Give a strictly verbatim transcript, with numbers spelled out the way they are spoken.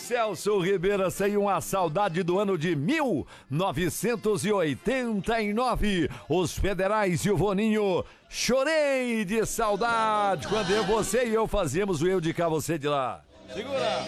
Celso Ribeira, sem uma saudade do ano de mil novecentos e oitenta e nove. Os Federais e o Voninho, chorei de saudade quando eu, você e eu fazíamos o Eu de Cá, Você de Lá. Segura!